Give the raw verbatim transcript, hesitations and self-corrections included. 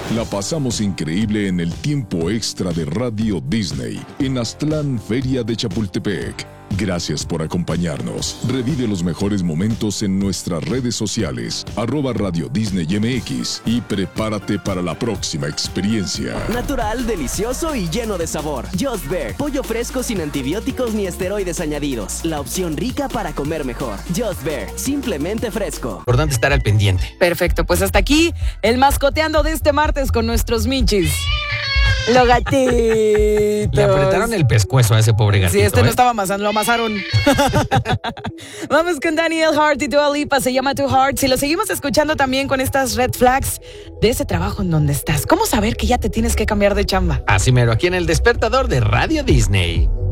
La pasamos increíble en el tiempo extra de Radio Disney en Aztlán, Feria de Chapultepec. Gracias por acompañarnos. Revive los mejores momentos en nuestras redes sociales, arroba Radio Disney M X, y prepárate para la próxima experiencia. Natural, delicioso y lleno de sabor. Just Bear, pollo fresco sin antibióticos ni esteroides añadidos. La opción rica para comer mejor. Just Bear, simplemente fresco. Importante estar al pendiente. Perfecto, pues hasta aquí el mascoteando de este martes con nuestros michis. Los gatitos. Le apretaron el pescuezo a ese pobre gatito. Sí, este ¿eh? no estaba amasando, lo amasaron. Vamos con Daniel Hart y Dua Lipa, se llama Two Hearts. Y lo seguimos escuchando también con estas red flags de ese trabajo en donde estás. ¿Cómo saber que ya te tienes que cambiar de chamba? Así mero, aquí en el despertador de Radio Disney.